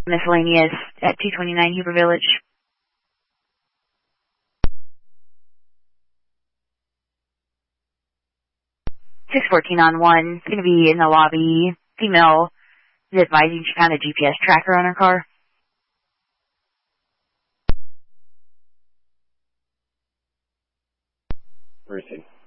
miscellaneous at 229 Huber Village. 614 on 1. It's going to be in the lobby. Female is advising she found a GPS tracker on her car. Where is he?